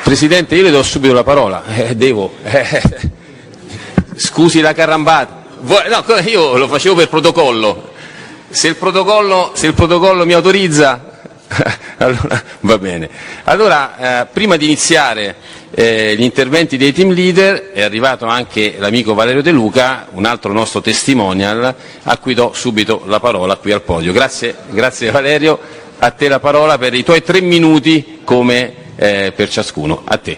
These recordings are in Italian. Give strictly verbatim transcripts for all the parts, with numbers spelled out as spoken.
Presidente, io le do subito la parola, eh, devo, eh, scusi la carambata, no, io lo facevo per protocollo, se il protocollo, se il protocollo mi autorizza, allora va bene. Allora, eh, prima di iniziare eh, gli interventi dei team leader, è arrivato anche l'amico Valerio De Luca, un altro nostro testimonial, a cui do subito la parola qui al podio. Grazie, grazie Valerio, a te la parola per i tuoi tre minuti come eh, per ciascuno. A te.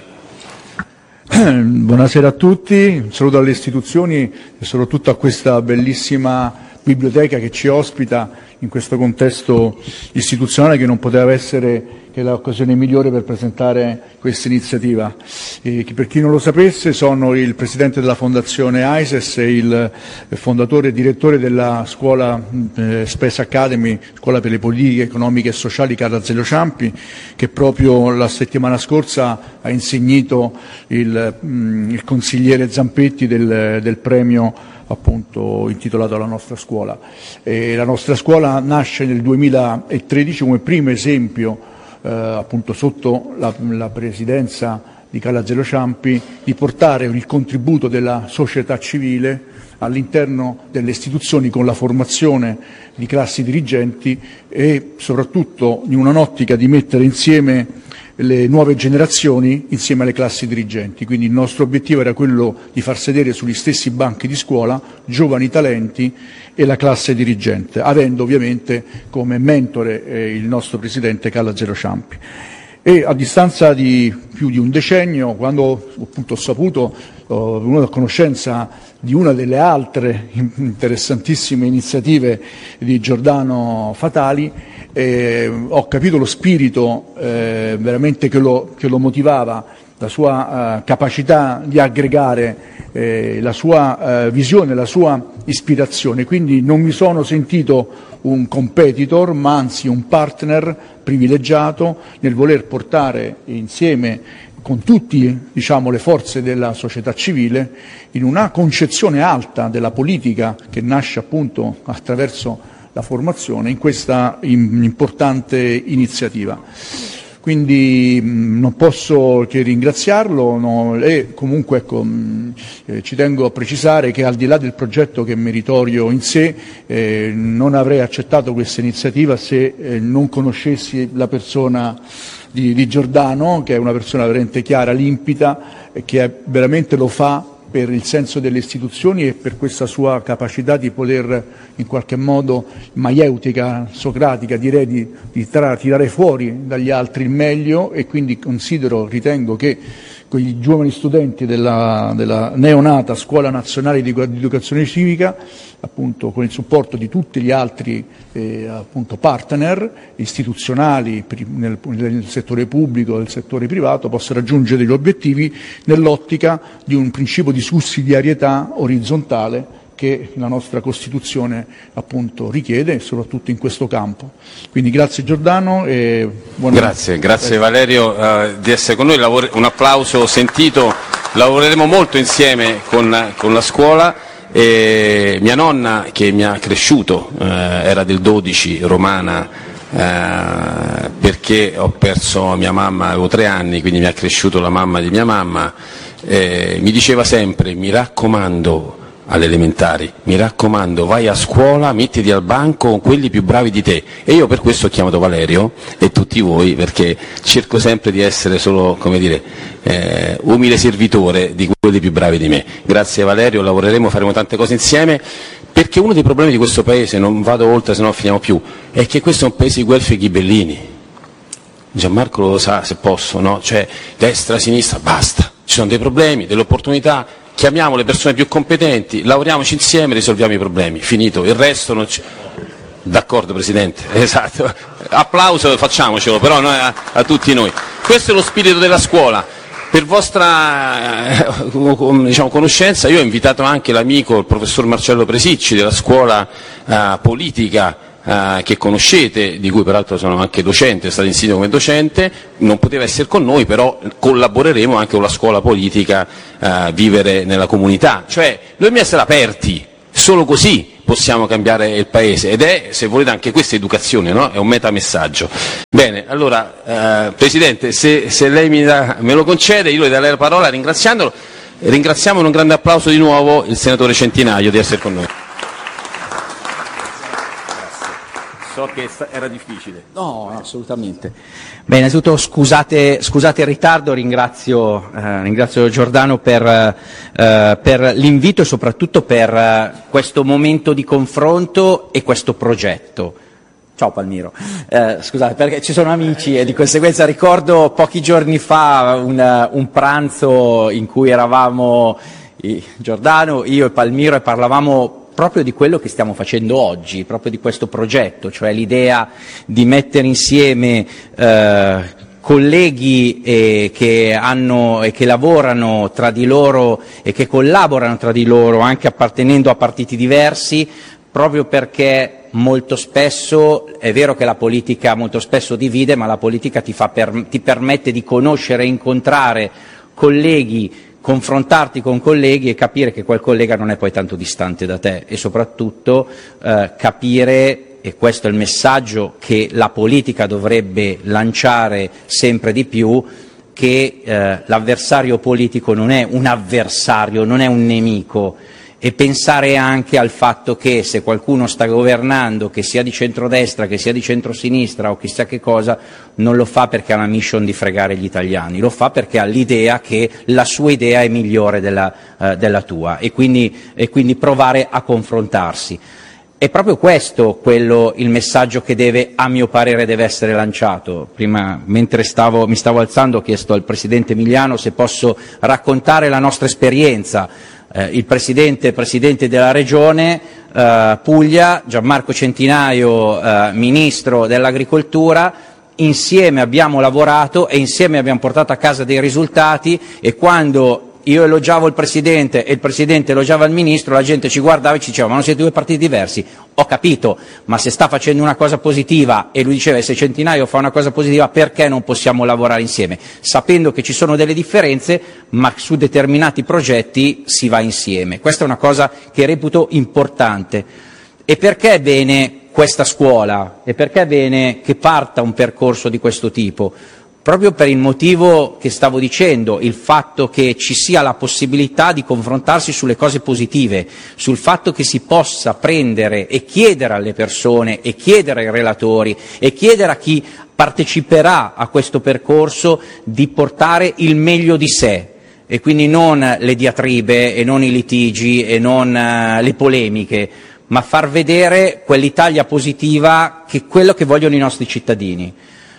Buonasera a tutti, un saluto alle istituzioni e soprattutto a questa bellissima biblioteca che ci ospita in questo contesto istituzionale che non poteva essere che l'occasione migliore per presentare questa iniziativa. E per chi non lo sapesse, sono il presidente della Fondazione A I S E S e il fondatore e direttore della scuola eh, Space Academy, scuola per le politiche economiche e sociali Carlo Azeglio Ciampi, che proprio la settimana scorsa ha insignito il, mh, il consigliere Zampetti del, del premio appunto intitolato alla nostra scuola. E la nostra scuola nasce nel duemilatredici come primo esempio eh, appunto sotto la, la presidenza di Carlo Azeglio Ciampi di portare il contributo della società civile all'interno delle istituzioni con la formazione di classi dirigenti e soprattutto in un'ottica di mettere insieme le nuove generazioni insieme alle classi dirigenti. Quindi il nostro obiettivo era quello di far sedere sugli stessi banchi di scuola giovani talenti e la classe dirigente, avendo ovviamente come mentore eh, il nostro presidente Carlo Azeglio Ciampi. E a distanza di più di un decennio, quando appunto ho saputo, ho venuto a conoscenza di una delle altre interessantissime iniziative di Giordano Fatali, eh, ho capito lo spirito eh, veramente che lo, che lo motivava, la sua eh, capacità di aggregare, eh, la sua eh, visione, la sua ispirazione. Quindi non mi sono sentito un competitor, ma anzi un partner privilegiato nel voler portare insieme con tutte diciamo, le forze della società civile in una concezione alta della politica che nasce appunto attraverso la formazione in questa importante iniziativa. Quindi mh, non posso che ringraziarlo no, e comunque ecco, mh, eh, ci tengo a precisare che al di là del progetto che è meritorio in sé, eh, non avrei accettato questa iniziativa se eh, non conoscessi la persona di, di Giordano, che è una persona veramente chiara, limpida, e che è, veramente lo fa per il senso delle istituzioni e per questa sua capacità di poter in qualche modo maieutica, socratica, direi di, di tra, tirare fuori dagli altri il meglio, e quindi considero, ritengo che quei giovani studenti della, della neonata Scuola Nazionale di Educazione Civica, appunto con il supporto di tutti gli altri eh, appunto partner istituzionali nel, nel settore pubblico e nel settore privato, possa raggiungere gli obiettivi nell'ottica di un principio di sussidiarietà orizzontale che la nostra Costituzione appunto richiede, soprattutto in questo campo. Quindi grazie Giordano e buon Grazie, grazie Valerio uh, di essere con noi, Lavore, un applauso sentito, lavoreremo molto insieme con, con la scuola. E mia nonna che mi ha cresciuto uh, era del dodici, romana, uh, perché ho perso mia mamma, avevo tre anni, quindi mi ha cresciuto la mamma di mia mamma, eh, mi diceva sempre, mi raccomando, alle elementari, mi raccomando, vai a scuola, mettiti al banco con quelli più bravi di te. E io per questo ho chiamato Valerio e tutti voi, perché cerco sempre di essere solo, come dire, eh, umile servitore di quelli più bravi di me. Grazie Valerio, lavoreremo, faremo tante cose insieme, perché uno dei problemi di questo paese, non vado oltre se no finiamo più, è che questo è un paese di guelfi e ghibellini. Gianmarco lo sa se posso, no? Cioè destra, sinistra, basta, ci sono dei problemi, delle opportunità. Chiamiamo le persone più competenti, lavoriamoci insieme e risolviamo i problemi. Finito, il resto non ci... D'accordo Presidente, esatto. Applauso facciamocelo, però noi, a, a tutti noi. Questo è lo spirito della scuola. Per vostra eh, diciamo, conoscenza, io ho invitato anche l'amico, il professor Marcello Presicci della scuola eh, politica, Uh, che conoscete, di cui peraltro sono anche docente, è stato insignito come docente, non poteva essere con noi, però collaboreremo anche con la scuola politica uh, Vivere nella Comunità, cioè dobbiamo essere aperti, solo così possiamo cambiare il Paese, ed è, se volete, anche questa educazione, no? È un metamessaggio. Bene, allora, eh, Presidente, se, se lei mi da, me lo concede, io le darei la parola ringraziandolo. Ringraziamo con un grande applauso di nuovo il senatore Centinaio di essere con noi. So che era difficile. No, assolutamente. Beh, innanzitutto scusate, scusate il ritardo, ringrazio, eh, ringrazio Giordano per, eh, per l'invito e soprattutto per eh, questo momento di confronto e questo progetto. Ciao Palmiro, eh, scusate perché ci sono amici e di conseguenza ricordo pochi giorni fa un, un pranzo in cui eravamo i, Giordano, io e Palmiro e parlavamo proprio di quello che stiamo facendo oggi, proprio di questo progetto, cioè l'idea di mettere insieme eh, colleghi eh, che hanno e che lavorano tra di loro e che collaborano tra di loro anche appartenendo a partiti diversi, proprio perché molto spesso, è vero che la politica molto spesso divide, ma la politica ti, fa per, ti permette di conoscere e incontrare colleghi, confrontarti con colleghi e capire che quel collega non è poi tanto distante da te e soprattutto eh, capire, e questo è il messaggio che la politica dovrebbe lanciare sempre di più, che eh, l'avversario politico non è un avversario, non è un nemico, e pensare anche al fatto che se qualcuno sta governando, che sia di centrodestra, che sia di centrosinistra o chissà che cosa, non lo fa perché ha una mission di fregare gli italiani, lo fa perché ha l'idea che la sua idea è migliore della, eh, della tua e quindi, e quindi provare a confrontarsi. È proprio questo quello, il messaggio che deve, a mio parere, deve essere lanciato. Prima, mentre stavo, mi stavo alzando, ho chiesto al Presidente Emiliano se posso raccontare la nostra esperienza. Eh, il Presidente, Presidente della Regione eh, Puglia, Gianmarco Centinaio, eh, Ministro dell'Agricoltura, insieme abbiamo lavorato e insieme abbiamo portato a casa dei risultati, e quando io elogiavo il Presidente e il Presidente elogiava il Ministro, la gente ci guardava e ci diceva: ma non siete due partiti diversi? Ho capito, ma se sta facendo una cosa positiva, e lui diceva: se Centinaio fa una cosa positiva, perché non possiamo lavorare insieme? Sapendo che ci sono delle differenze, ma su determinati progetti si va insieme. Questa è una cosa che reputo importante. E perché è bene questa scuola? E perché è bene che parta un percorso di questo tipo? Proprio per il motivo che stavo dicendo, il fatto che ci sia la possibilità di confrontarsi sulle cose positive, sul fatto che si possa prendere e chiedere alle persone, e chiedere ai relatori, e chiedere a chi parteciperà a questo percorso di portare il meglio di sé, e quindi non le diatribe e non i litigi e non uh, le polemiche, ma far vedere quell'Italia positiva che è quello che vogliono i nostri cittadini.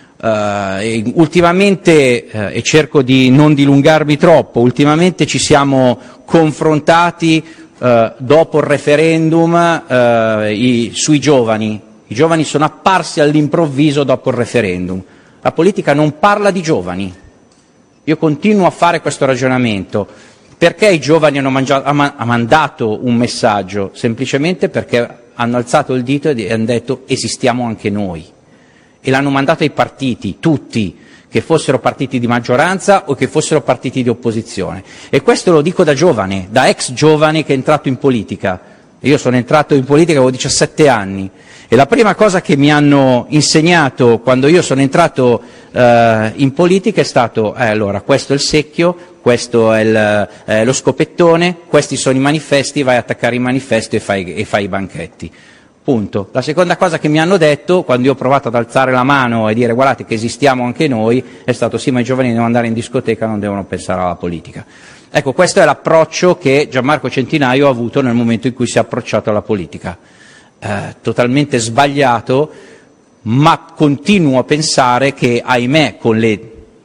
Uh, e ultimamente, uh, e cerco di non dilungarmi troppo, ultimamente ci siamo confrontati uh, dopo il referendum uh, i, sui giovani. I giovani sono apparsi all'improvviso dopo il referendum. La politica non parla di giovani. Io continuo a fare questo ragionamento. Perché i giovani hanno mangiato, ha mandato un messaggio? Semplicemente perché hanno alzato il dito e hanno detto: esistiamo anche noi. E l'hanno mandato ai partiti, tutti, che fossero partiti di maggioranza o che fossero partiti di opposizione. E questo lo dico da giovane, da ex giovane che è entrato in politica. Io sono entrato in politica, avevo diciassette anni, e la prima cosa che mi hanno insegnato quando io sono entrato eh, in politica è stato: eh, allora, questo è il secchio, questo è il, eh, lo scopettone, questi sono i manifesti, vai a attaccare i manifesti e fai, e fai i banchetti. Punto. La seconda cosa che mi hanno detto, quando io ho provato ad alzare la mano e dire: guardate che esistiamo anche noi, è stato: sì, ma i giovani devono andare in discoteca, non devono pensare alla politica. Ecco, questo è l'approccio che Gianmarco Centinaio ha avuto nel momento in cui si è approcciato alla politica. Eh, totalmente sbagliato, ma continuo a pensare che, ahimè, con le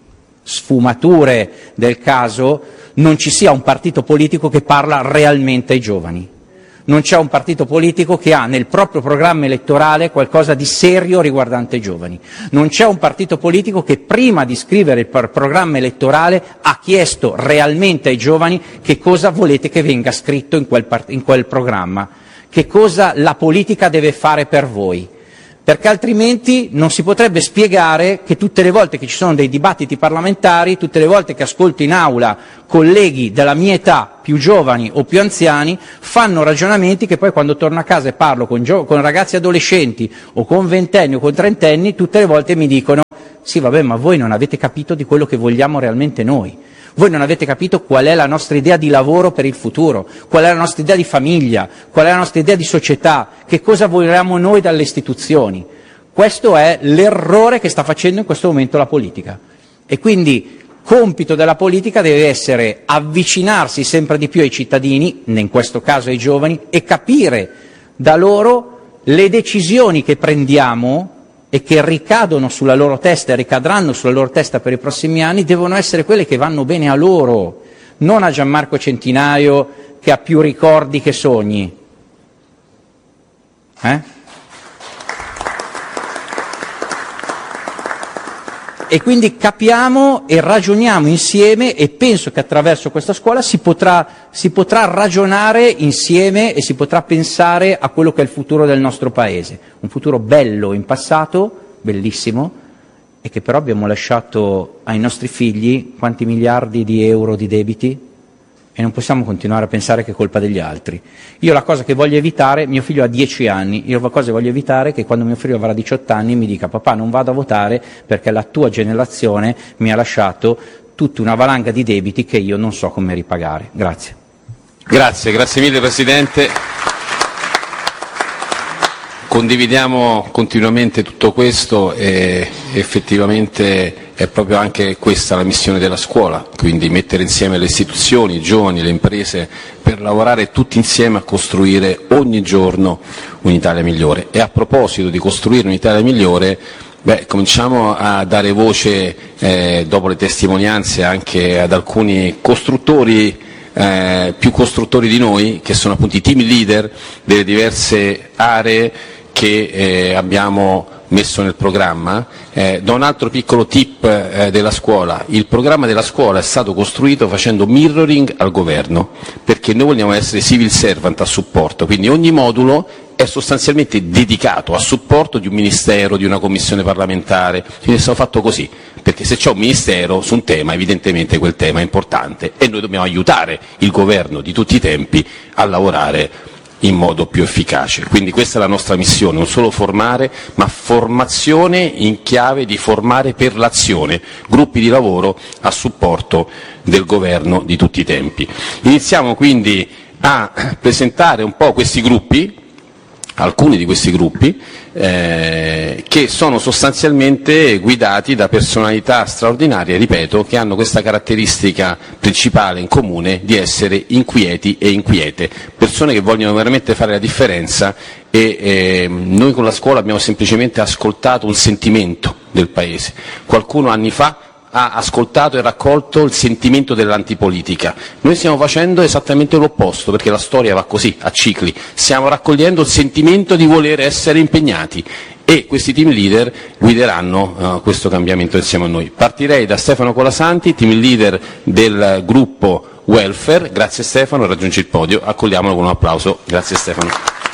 sfumature del caso, non ci sia un partito politico che parla realmente ai giovani. Non c'è un partito politico che ha nel proprio programma elettorale qualcosa di serio riguardante i giovani. Non c'è un partito politico che prima di scrivere il programma elettorale ha chiesto realmente ai giovani che cosa volete che venga scritto in quel, in quel programma, che cosa la politica deve fare per voi. perché altrimenti non si potrebbe spiegare che tutte le volte che ci sono dei dibattiti parlamentari, tutte le volte che ascolto in aula colleghi della mia età, più giovani o più anziani, fanno ragionamenti che poi quando torno a casa e parlo con, con ragazzi adolescenti o con ventenni o con trentenni, tutte le volte mi dicono sì vabbè, ma voi non avete capito di quello che vogliamo realmente noi. Voi non avete capito qual è la nostra idea di lavoro per il futuro, qual è la nostra idea di famiglia, qual è la nostra idea di società, che cosa vogliamo noi dalle istituzioni. Questo è l'errore che sta facendo in questo momento la politica. E quindi compito della politica deve essere avvicinarsi sempre di più ai cittadini, in questo caso ai giovani, e capire da loro le decisioni che prendiamo e che ricadono sulla loro testa e ricadranno sulla loro testa per i prossimi anni, devono essere quelle che vanno bene a loro, non a Gianmarco Centinaio che ha più ricordi che sogni. Eh? E quindi capiamo e ragioniamo insieme, e penso che attraverso questa scuola si potrà, si potrà ragionare insieme e si potrà pensare a quello che è il futuro del nostro Paese. Un futuro bello in passato, bellissimo, e che però abbiamo lasciato ai nostri figli quanti miliardi di euro di debiti, e non possiamo continuare a pensare che è colpa degli altri. Io la cosa che voglio evitare, mio figlio ha dieci anni, io la cosa che voglio evitare è che quando mio figlio avrà diciotto anni mi dica papà non vado a votare perché la tua generazione mi ha lasciato tutta una valanga di debiti che io non so come ripagare. Grazie. Grazie, grazie mille Presidente. Condividiamo continuamente tutto questo e effettivamente è proprio anche questa la missione della scuola, quindi mettere insieme le istituzioni, i giovani, le imprese per lavorare tutti insieme a costruire ogni giorno un'Italia migliore. E a proposito di costruire un'Italia migliore, beh, cominciamo a dare voce, eh, dopo le testimonianze, anche ad alcuni costruttori, eh, più costruttori di noi, che sono appunto i team leader delle diverse aree che eh, abbiamo messo nel programma. Eh, do un altro piccolo tip eh, della scuola: il programma della scuola è stato costruito facendo mirroring al governo, perché noi vogliamo essere civil servant a supporto, quindi ogni modulo è sostanzialmente dedicato a supporto di un ministero, di una commissione parlamentare, quindi è stato fatto così, perché se c'è un ministero su un tema evidentemente quel tema è importante e noi dobbiamo aiutare il governo di tutti i tempi a lavorare in modo più efficace. Quindi questa è la nostra missione, non solo formare, ma formazione in chiave di formare per l'azione, gruppi di lavoro a supporto del governo di tutti i tempi. Iniziamo quindi a presentare un po' questi gruppi, alcuni di questi gruppi, eh, che sono sostanzialmente guidati da personalità straordinarie, ripeto, che hanno questa caratteristica principale in comune di essere inquieti e inquiete, persone che vogliono veramente fare la differenza, e eh, noi con la scuola abbiamo semplicemente ascoltato un sentimento del Paese. Qualcuno anni fa ha ascoltato e raccolto il sentimento dell'antipolitica. Noi stiamo facendo esattamente l'opposto, perché la storia va così, a cicli. Stiamo raccogliendo il sentimento di voler essere impegnati, e questi team leader guideranno uh, questo cambiamento insieme a noi. Partirei da Stefano Colasanti, team leader del gruppo Welfare. Grazie Stefano, raggiungi il podio, accogliamolo con un applauso. Grazie Stefano.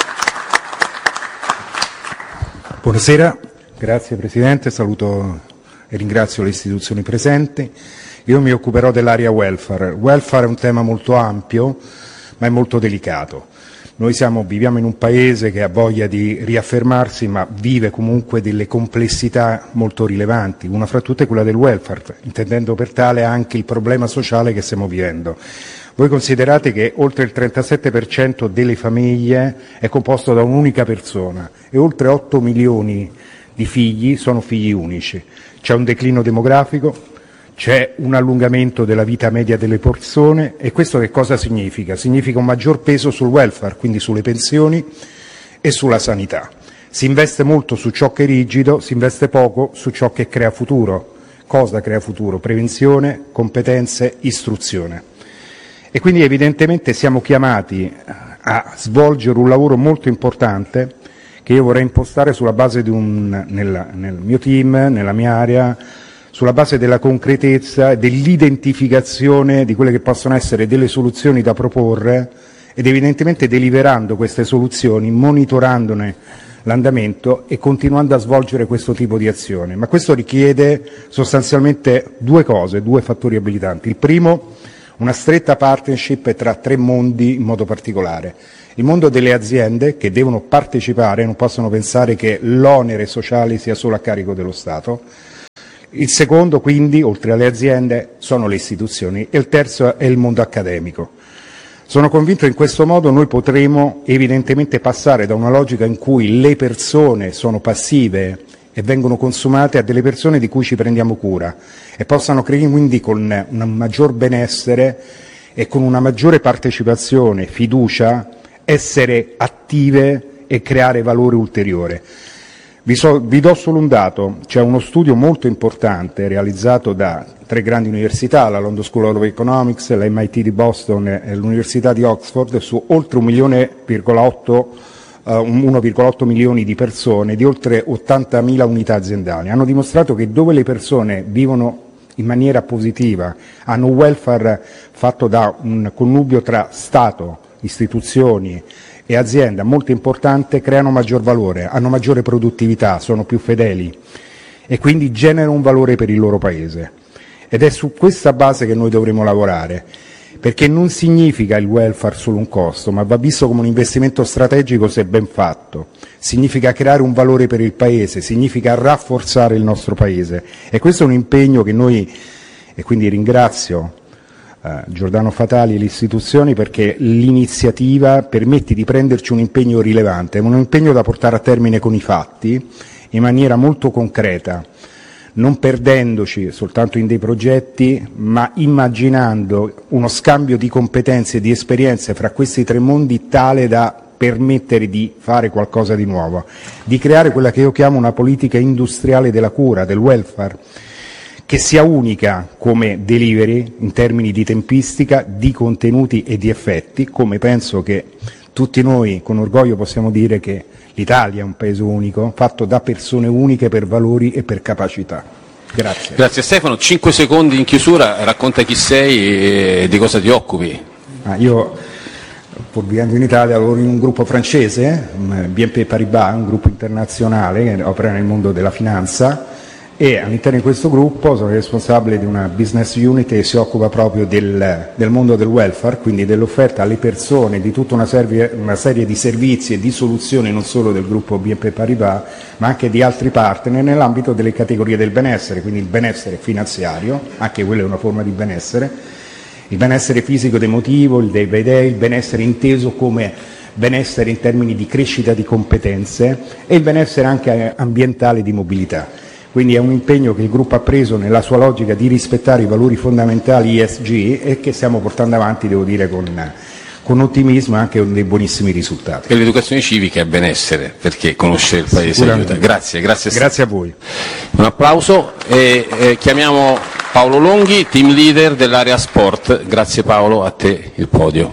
Buonasera, grazie Presidente, saluto e ringrazio le istituzioni presenti. Io mi occuperò dell'area welfare. Welfare è un tema molto ampio, ma è molto delicato. Noi siamo, viviamo in un paese che ha voglia di riaffermarsi, ma vive comunque delle complessità molto rilevanti, una fra tutte è quella del welfare, intendendo per tale anche il problema sociale che stiamo vivendo. Voi considerate che oltre il trentasette per cento delle famiglie è composto da un'unica persona e oltre otto milioni di figli sono figli unici. C'è un declino demografico, c'è un allungamento della vita media delle persone, e questo che cosa significa? Significa un maggior peso sul welfare, quindi sulle pensioni e sulla sanità. Si investe molto su ciò che è rigido, si investe poco su ciò che crea futuro. Cosa crea futuro? Prevenzione, competenze, istruzione. E quindi evidentemente siamo chiamati a svolgere un lavoro molto importante, che io vorrei impostare sulla base di un, nel, nel mio team, nella mia area, sulla base della concretezza e dell'identificazione di quelle che possono essere delle soluzioni da proporre, ed evidentemente deliberando queste soluzioni, monitorandone l'andamento e continuando a svolgere questo tipo di azione. Ma questo richiede sostanzialmente due cose, due fattori abilitanti. Il primo, una stretta partnership tra tre mondi in modo particolare. Il mondo delle aziende che devono partecipare, non possono pensare che l'onere sociale sia solo a carico dello Stato. Il secondo, quindi, oltre alle aziende, sono le istituzioni e il terzo è il mondo accademico. Sono convinto che in questo modo noi potremo evidentemente passare da una logica in cui le persone sono passive e vengono consumate a delle persone di cui ci prendiamo cura e possano quindi con un maggior benessere e con una maggiore partecipazione, fiducia, essere attive e creare valore ulteriore. Vi, so, vi do solo un dato, c'è uno studio molto importante realizzato da tre grandi università, la London School of Economics, l'M I T di Boston e l'Università di Oxford, su oltre un milione virgola otto, uh, uno virgola otto milioni di persone, di oltre ottantamila unità aziendali. Hanno dimostrato che dove le persone vivono in maniera positiva, hanno un welfare fatto da un connubio tra Stato, istituzioni e azienda molto importante, creano maggior valore, hanno maggiore produttività, sono più fedeli e quindi generano un valore per il loro paese. Ed è su questa base che noi dovremo lavorare, perché non significa il welfare solo un costo, ma va visto come un investimento strategico se ben fatto. Significa creare un valore per il paese, significa rafforzare il nostro paese e questo è un impegno che noi, e quindi ringrazio Uh, Giordano Fatali e le istituzioni perché l'iniziativa permette di prenderci un impegno rilevante, un impegno da portare a termine con i fatti in maniera molto concreta, non perdendoci soltanto in dei progetti, ma immaginando uno scambio di competenze e di esperienze fra questi tre mondi tale da permettere di fare qualcosa di nuovo, di creare quella che io chiamo una politica industriale della cura, del welfare, che sia unica come delivery in termini di tempistica, di contenuti e di effetti, come penso che tutti noi con orgoglio possiamo dire che l'Italia è un paese unico, fatto da persone uniche per valori e per capacità. Grazie. Grazie Stefano. Cinque secondi in chiusura, racconta chi sei e di cosa ti occupi. Ah, io, pur vivendo in Italia, lavoro in un gruppo francese, B N P Paribas, un gruppo internazionale che opera nel mondo della finanza, e all'interno di questo gruppo sono responsabile di una business unit che si occupa proprio del, del mondo del welfare, quindi dell'offerta alle persone di tutta una serie, una serie di servizi e di soluzioni non solo del gruppo B N P Paribas ma anche di altri partner nell'ambito delle categorie del benessere, quindi il benessere finanziario, anche quello è una forma di benessere, il benessere fisico ed emotivo, il day by day, il benessere inteso come benessere in termini di crescita di competenze e il benessere anche ambientale di mobilità. Quindi è un impegno che il gruppo ha preso nella sua logica di rispettare i valori fondamentali E S G e che stiamo portando avanti, devo dire, con, con ottimismo e anche con dei buonissimi risultati. E l'educazione civica è benessere, perché conoscere il Paese aiuta. Grazie, grazie. Grazie a voi. Un applauso e eh, chiamiamo Paolo Longhi, team leader dell'area sport. Grazie Paolo, a te il podio.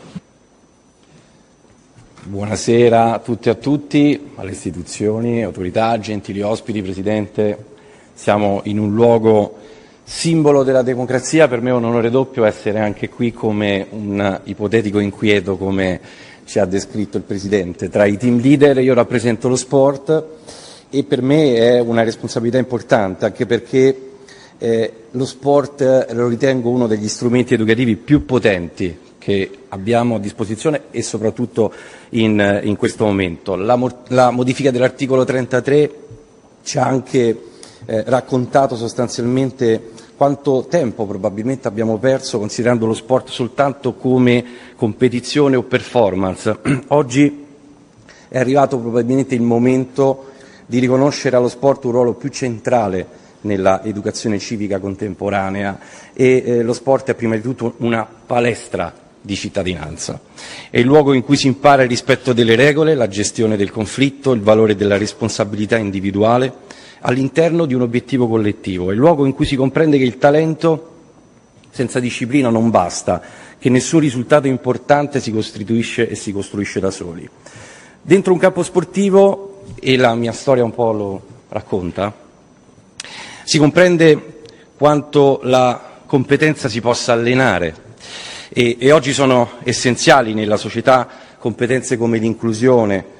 Buonasera a tutti e a tutti, alle istituzioni, autorità, gentili ospiti, Presidente. Siamo in un luogo simbolo della democrazia, per me è un onore doppio essere anche qui come un ipotetico inquieto, come ci ha descritto il Presidente. Tra i team leader io rappresento lo sport e per me è una responsabilità importante, anche perché eh, lo sport lo ritengo uno degli strumenti educativi più potenti che abbiamo a disposizione e soprattutto in, in questo momento. La, la modifica dell'articolo trentatré ci ha anche eh, raccontato sostanzialmente quanto tempo probabilmente abbiamo perso considerando lo sport soltanto come competizione o performance. Oggi è arrivato probabilmente il momento di riconoscere allo sport un ruolo più centrale nella educazione civica contemporanea e eh, lo sport è prima di tutto una palestra di cittadinanza. È il luogo in cui si impara il rispetto delle regole, la gestione del conflitto, il valore della responsabilità individuale all'interno di un obiettivo collettivo. È il luogo in cui si comprende che il talento senza disciplina non basta, che nessun risultato importante si costituisce e si costruisce da soli. Dentro un campo sportivo, e la mia storia un po' lo racconta, si comprende quanto la competenza si possa allenare e, e oggi sono essenziali nella società competenze come l'inclusione,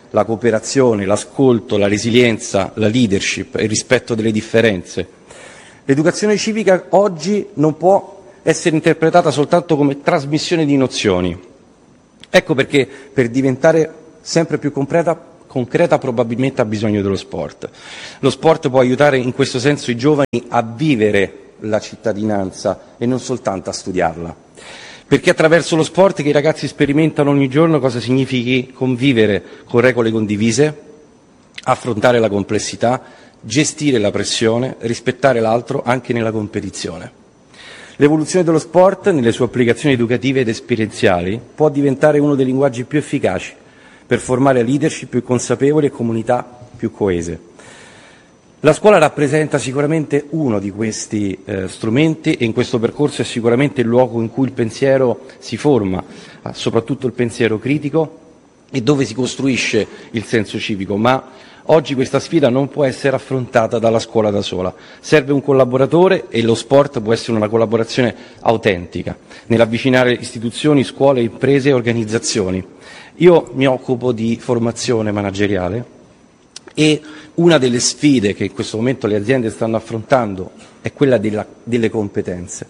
la cooperazione, l'ascolto, la resilienza, la leadership, il rispetto delle differenze. L'educazione civica oggi non può essere interpretata soltanto come trasmissione di nozioni. Ecco perché per diventare sempre più concreta, concreta probabilmente ha bisogno dello sport. Lo sport può aiutare in questo senso i giovani a vivere la cittadinanza e non soltanto a studiarla. Perché è attraverso lo sport che i ragazzi sperimentano ogni giorno cosa significhi convivere con regole condivise, affrontare la complessità, gestire la pressione, rispettare l'altro anche nella competizione. L'evoluzione dello sport, nelle sue applicazioni educative ed esperienziali, può diventare uno dei linguaggi più efficaci per formare leadership più consapevoli e comunità più coese. La scuola rappresenta sicuramente uno di questi eh, strumenti e in questo percorso è sicuramente il luogo in cui il pensiero si forma, soprattutto il pensiero critico e dove si costruisce il senso civico, ma oggi questa sfida non può essere affrontata dalla scuola da sola. Serve un collaboratore e lo sport può essere una collaborazione autentica nell'avvicinare istituzioni, scuole, imprese e organizzazioni. Io mi occupo di formazione manageriale e una delle sfide che in questo momento le aziende stanno affrontando è quella della, delle competenze.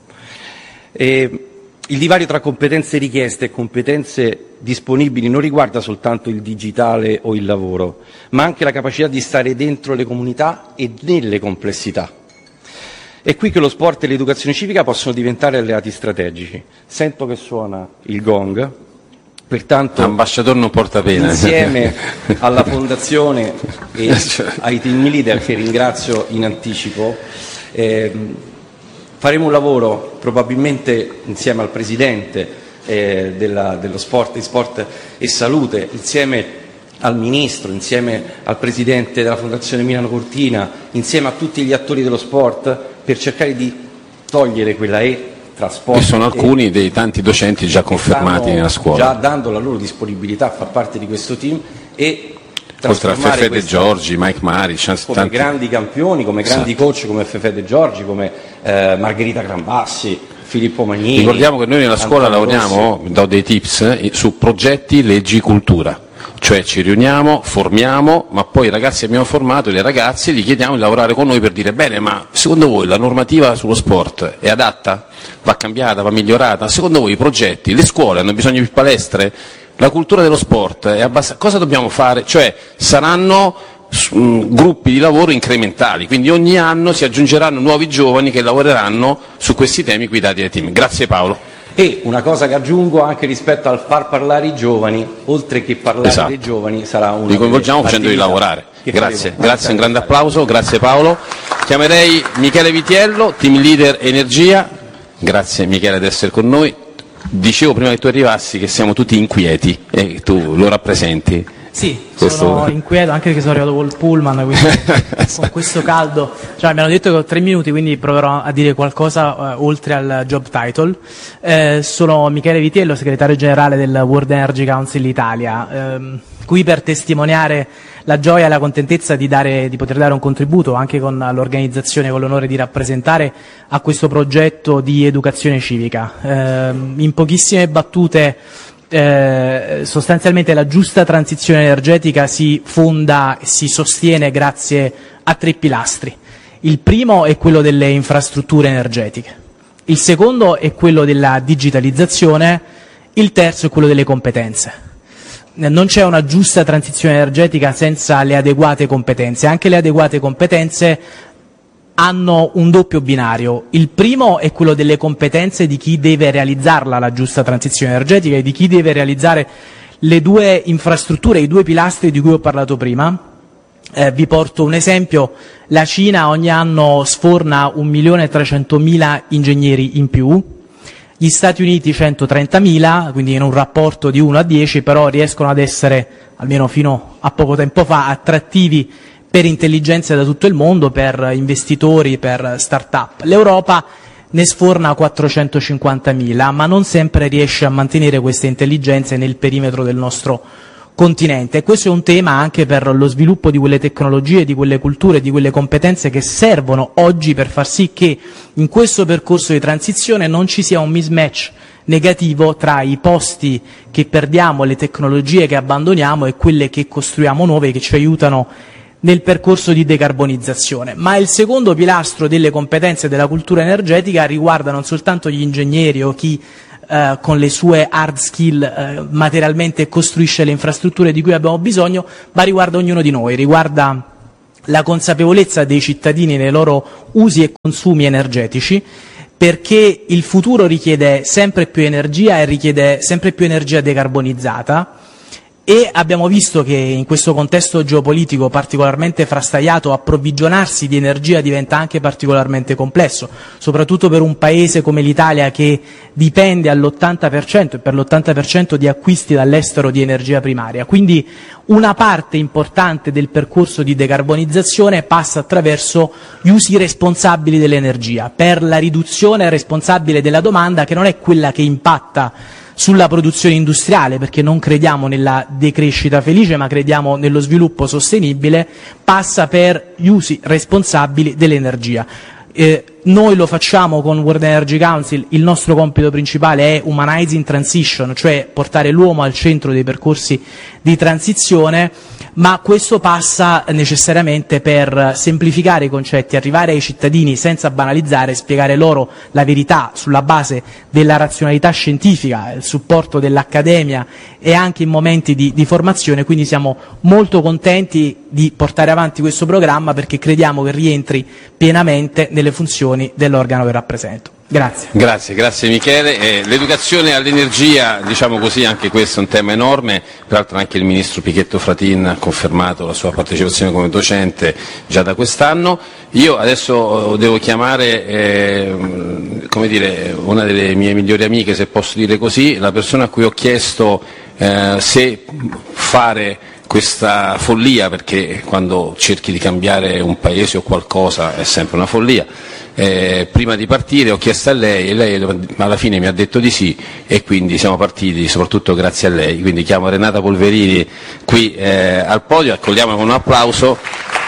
E il divario tra competenze richieste e competenze disponibili non riguarda soltanto il digitale o il lavoro, ma anche la capacità di stare dentro le comunità e nelle complessità. È qui che lo sport e l'educazione civica possono diventare alleati strategici. Sento che suona il gong. Pertanto, ambasciatore non porta pena. Insieme alla Fondazione e ai team leader che ringrazio in anticipo, eh, faremo un lavoro probabilmente insieme al Presidente eh, della, dello sport, sport e Salute, insieme al Ministro, insieme al Presidente della Fondazione Milano Cortina, insieme a tutti gli attori dello sport per cercare di togliere quella E che sono alcuni dei tanti docenti già confermati nella scuola, già dando la loro disponibilità a far parte di questo team e oltre a Fefe De Giorgi, Mike Maric, come tanti grandi campioni, come grandi esatto. coach come Fefe De Giorgi, come eh, Margherita Grambassi, Filippo Magnini. Ricordiamo che noi nella scuola lavoriamo, do dei tips, eh, su progetti, leggi, cultura. Cioè ci riuniamo, formiamo, ma poi i ragazzi che abbiamo formato e le ragazze gli chiediamo di lavorare con noi per dire bene, ma secondo voi la normativa sullo sport è adatta? Va cambiata, va migliorata? Secondo voi i progetti, le scuole hanno bisogno di palestre? La cultura dello sport è abbastanza... Cosa dobbiamo fare? Cioè saranno mh, gruppi di lavoro incrementali, quindi ogni anno si aggiungeranno nuovi giovani che lavoreranno su questi temi guidati dai team. Grazie Paolo. E una cosa che aggiungo anche rispetto al far parlare i giovani, oltre che parlare esatto. dei giovani, sarà una li coinvolgiamo facendoli lavorare. Grazie, grazie, un grande applauso, grazie Paolo. Chiamerei Michele Vitiello, team leader energia. Grazie Michele di essere con noi. Dicevo prima che tu arrivassi che siamo tutti inquieti e tu lo rappresenti. Sì, questo... sono inquieto anche perché sono arrivato col pullman, quindi con questo caldo, cioè mi hanno detto che ho tre minuti, quindi proverò a dire qualcosa uh, oltre al job title. Eh, sono Michele Vitiello, segretario generale del World Energy Council Italia, ehm, qui per testimoniare la gioia e la contentezza di, dare, di poter dare un contributo anche con l'organizzazione, con l'onore di rappresentare a questo progetto di educazione civica. Eh, in pochissime battute, Eh, sostanzialmente la giusta transizione energetica si fonda e si sostiene grazie a tre pilastri. Il primo è quello delle infrastrutture energetiche, il secondo è quello della digitalizzazione, il terzo è quello delle competenze. Non c'è una giusta transizione energetica senza le adeguate competenze, anche le adeguate competenze hanno un doppio binario. Il primo è quello delle competenze di chi deve realizzarla, la giusta transizione energetica, e di chi deve realizzare le due infrastrutture, i due pilastri di cui ho parlato prima. Eh, vi porto un esempio: la Cina ogni anno sforna un milione e trecentomila ingegneri in più, gli Stati Uniti centotrentamila, quindi in un rapporto di uno a dieci, però riescono ad essere, almeno fino a poco tempo fa, attrattivi per intelligenze da tutto il mondo, per investitori, per start-up. L'Europa ne sforna quattrocentocinquantamila, ma non sempre riesce a mantenere queste intelligenze nel perimetro del nostro continente. E questo è un tema anche per lo sviluppo di quelle tecnologie, di quelle culture, di quelle competenze che servono oggi per far sì che in questo percorso di transizione non ci sia un mismatch negativo tra i posti che perdiamo, le tecnologie che abbandoniamo e quelle che costruiamo nuove che ci aiutano nel percorso di decarbonizzazione. Ma il secondo pilastro delle competenze della cultura energetica riguarda non soltanto gli ingegneri o chi eh, con le sue hard skill eh, materialmente costruisce le infrastrutture di cui abbiamo bisogno, ma riguarda ognuno di noi, riguarda la consapevolezza dei cittadini nei loro usi e consumi energetici, perché il futuro richiede sempre più energia e richiede sempre più energia decarbonizzata, e abbiamo visto che in questo contesto geopolitico particolarmente frastagliato approvvigionarsi di energia diventa anche particolarmente complesso, soprattutto per un paese come l'Italia che dipende all'ottanta per cento e per l'ottanta per cento di acquisti dall'estero di energia primaria. Quindi una parte importante del percorso di decarbonizzazione passa attraverso gli usi responsabili dell'energia, per la riduzione responsabile della domanda, che non è quella che impatta sulla produzione industriale, perché non crediamo nella decrescita felice ma crediamo nello sviluppo sostenibile, passa per gli usi responsabili dell'energia. Eh, noi lo facciamo con World Energy Council, il nostro compito principale è Humanizing Transition, cioè portare l'uomo al centro dei percorsi di transizione, ma questo passa necessariamente per semplificare i concetti, arrivare ai cittadini senza banalizzare, spiegare loro la verità sulla base della razionalità scientifica, il supporto dell'accademia e anche in momenti di, di formazione. Quindi siamo molto contenti di portare avanti questo programma, perché crediamo che rientri pienamente nelle funzioni dell'organo che rappresento. Grazie. Grazie, grazie Michele. Eh, l'educazione all'energia, diciamo così, anche questo è un tema enorme, peraltro anche il Ministro Pichetto Fratin ha confermato la sua partecipazione come docente già da quest'anno. Io adesso devo chiamare, eh, come dire, una delle mie migliori amiche, se posso dire così, la persona a cui ho chiesto eh, se fare questa follia, perché quando cerchi di cambiare un paese o qualcosa è sempre una follia. Eh, prima di partire ho chiesto a lei e lei alla fine mi ha detto di sì, e quindi siamo partiti soprattutto grazie a lei. Quindi chiamo Renata Polverini qui eh, al podio, accogliamola con un applauso,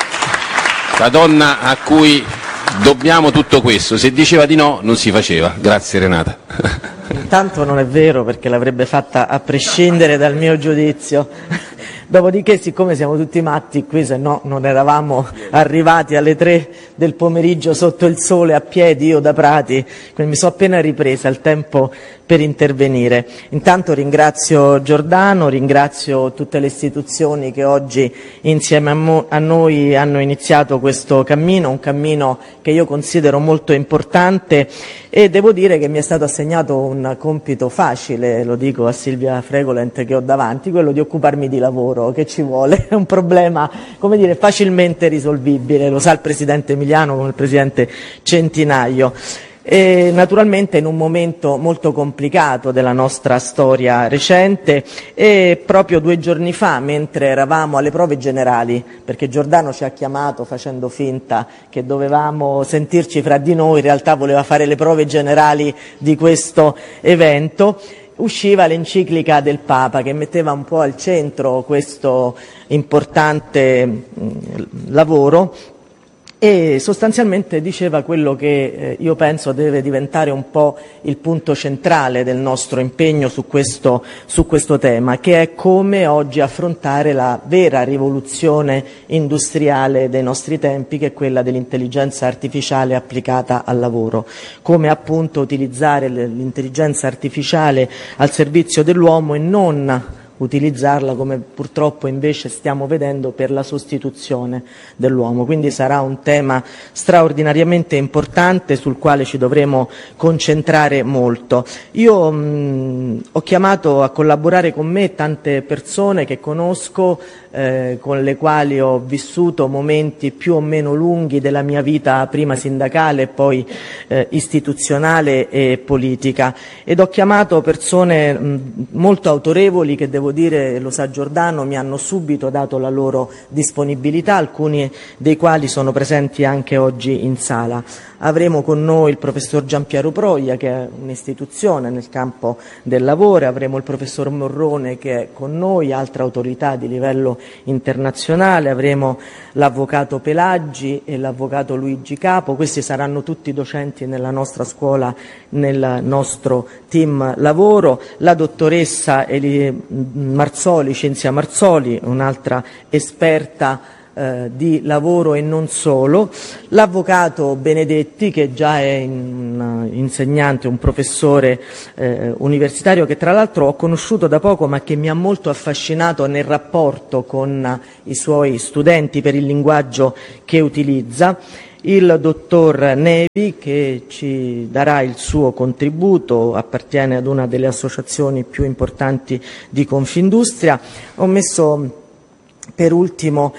la donna a cui dobbiamo tutto questo. Se diceva di no non si faceva. Grazie Renata. Intanto non è vero, perché l'avrebbe fatta a prescindere dal mio giudizio. Dopodiché, siccome siamo tutti matti qui, se no non eravamo arrivati alle tre del pomeriggio sotto il sole a piedi, io da Prati, quindi mi sono appena ripresa il tempo per intervenire. Intanto ringrazio Giordano, ringrazio tutte le istituzioni che oggi insieme a, mo- a noi hanno iniziato questo cammino, un cammino che io considero molto importante, e devo dire che mi è stato assegnato un compito facile, lo dico a Silvia Fregolent che ho davanti, quello di occuparmi di lavoro, che ci vuole, è un problema, come dire, facilmente risolvibile, lo sa il Presidente Emiliano come il Presidente Centinaio. E naturalmente in un momento molto complicato della nostra storia recente, e proprio due giorni fa, mentre eravamo alle prove generali, perché Giordano ci ha chiamato facendo finta che dovevamo sentirci fra di noi, in realtà voleva fare le prove generali di questo evento, usciva l'enciclica del Papa che metteva un po' al centro questo importante mh, lavoro, e sostanzialmente diceva quello che eh, io penso deve diventare un po' il punto centrale del nostro impegno su questo, su questo tema, che è come oggi affrontare la vera rivoluzione industriale dei nostri tempi, che è quella dell'intelligenza artificiale applicata al lavoro, come appunto utilizzare l'intelligenza artificiale al servizio dell'uomo e non utilizzarla, come purtroppo invece stiamo vedendo, per la sostituzione dell'uomo. Quindi sarà un tema straordinariamente importante sul quale ci dovremo concentrare molto. Io mh, ho chiamato a collaborare con me tante persone che conosco, eh, con le quali ho vissuto momenti più o meno lunghi della mia vita, prima sindacale e poi eh, istituzionale e politica, ed ho chiamato persone mh, molto autorevoli che, devo dire, lo sa Giordano, mi hanno subito dato la loro disponibilità, alcuni dei quali sono presenti anche oggi in sala. avremo con noi il professor Giampiero Proia, che è un'istituzione nel campo del lavoro, avremo il professor Morrone che è con noi, altre autorità di livello internazionale, avremo l'avvocato Pelaggi e l'avvocato Luigi Capo. Questi saranno tutti docenti nella nostra scuola, nel nostro team lavoro, la dottoressa Eli Marzoli, Cinzia Marzoli, un'altra esperta eh, di lavoro e non solo, l'avvocato Benedetti, che già è un insegnante, un professore eh, universitario che tra l'altro ho conosciuto da poco ma che mi ha molto affascinato nel rapporto con i suoi studenti per il linguaggio che utilizza, il dottor Nevi che ci darà il suo contributo, appartiene ad una delle associazioni più importanti di Confindustria. Ho messo per ultimo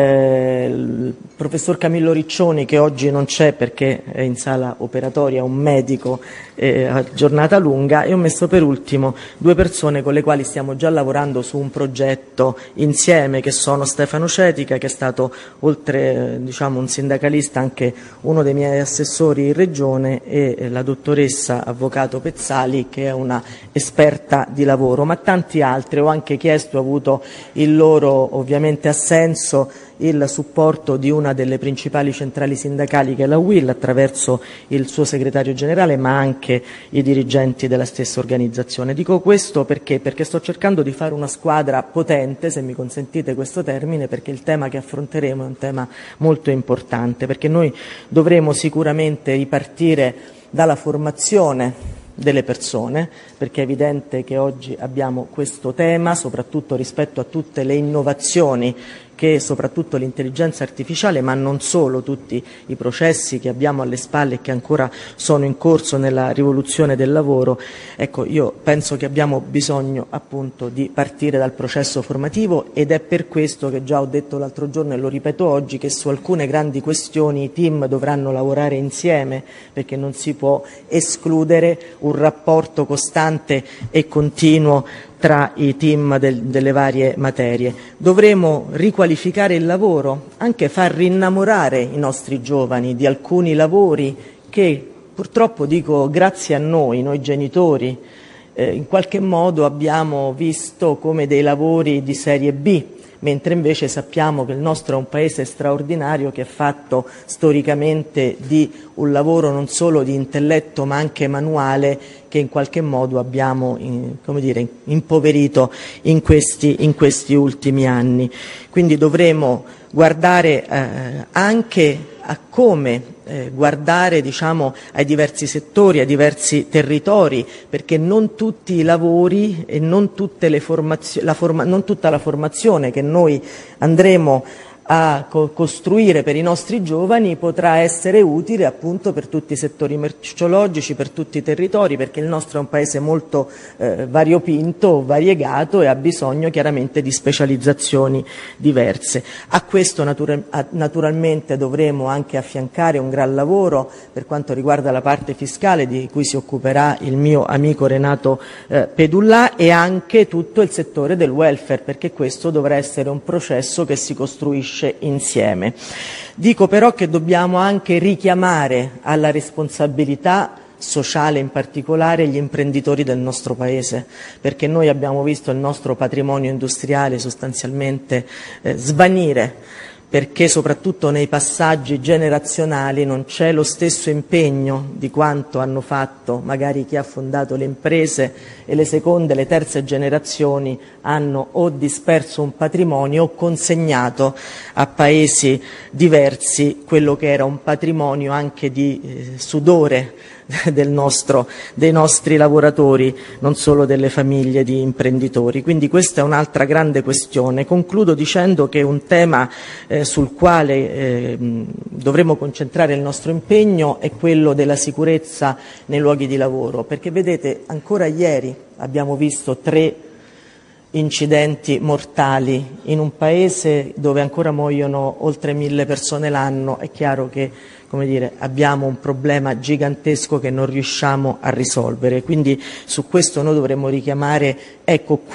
eh, il professor Camillo Riccioni, che oggi non c'è perché è in sala operatoria, un medico eh, a giornata lunga, e ho messo per ultimo due persone con le quali stiamo già lavorando su un progetto insieme, che sono Stefano Cetica, che è stato, oltre eh, diciamo un sindacalista, anche uno dei miei assessori in regione, e eh, la dottoressa avvocato Pezzali, che è una esperta di lavoro, ma tanti altri. Ho anche chiesto, ho avuto il loro ovviamente assenso, il supporto di una delle principali centrali sindacali, che è la U I L, attraverso il suo segretario generale, ma anche i dirigenti della stessa organizzazione. Dico questo perché? Perché sto cercando di fare una squadra potente, se mi consentite questo termine, perché il tema che affronteremo è un tema molto importante, perché noi dovremo sicuramente ripartire dalla formazione delle persone, perché è evidente che oggi abbiamo questo tema, soprattutto rispetto a tutte le innovazioni che soprattutto l'intelligenza artificiale, ma non solo, tutti i processi che abbiamo alle spalle e che ancora sono in corso nella rivoluzione del lavoro. Ecco, io penso che abbiamo bisogno appunto di partire dal processo formativo, ed è per questo che già ho detto l'altro giorno e lo ripeto oggi, che su alcune grandi questioni i team dovranno lavorare insieme, perché non si può escludere un rapporto costante e continuo tra i team del, delle varie materie. Dovremo riqualificare il lavoro, anche far rinnamorare i nostri giovani di alcuni lavori che purtroppo, dico grazie a noi, noi genitori, eh, in qualche modo abbiamo visto come dei lavori di serie B, mentre invece sappiamo che il nostro è un paese straordinario, che è fatto storicamente di un lavoro non solo di intelletto ma anche manuale, che in qualche modo abbiamo come dire, impoverito in questi, in questi ultimi anni. Quindi dovremo guardare eh, anche a come eh, guardare diciamo, ai diversi settori, ai diversi territori, perché non tutti i lavori e non, tutte le formazio- la forma- non tutta la formazione che noi andremo a co- costruire per i nostri giovani potrà essere utile appunto per tutti i settori merceologici, per tutti i territori, perché il nostro è un paese molto eh, variopinto, variegato, e ha bisogno chiaramente di specializzazioni diverse. A questo natura- a, naturalmente dovremo anche affiancare un gran lavoro per quanto riguarda la parte fiscale, di cui si occuperà il mio amico Renato eh, Pedullà, e anche tutto il settore del welfare, perché questo dovrà essere un processo che si costruisce insieme. Dico però che dobbiamo anche richiamare alla responsabilità sociale, in particolare gli imprenditori del nostro paese, perché noi abbiamo visto il nostro patrimonio industriale sostanzialmente eh, svanire, perché soprattutto nei passaggi generazionali non c'è lo stesso impegno di quanto hanno fatto magari chi ha fondato le imprese, e le seconde, le terze generazioni hanno o disperso un patrimonio o consegnato a paesi diversi quello che era un patrimonio anche di eh, sudore del nostro, dei nostri lavoratori, non solo delle famiglie di imprenditori. Quindi questa è un'altra grande questione. Concludo dicendo che un tema eh, sul quale eh, dovremo concentrare il nostro impegno è quello della sicurezza nei luoghi di lavoro, perché vedete, ancora ieri abbiamo visto tre incidenti mortali in un paese dove ancora muoiono oltre mille persone l'anno. È chiaro che, come dire, abbiamo un problema gigantesco che non riusciamo a risolvere, quindi su questo noi dovremmo richiamare, ecco qui,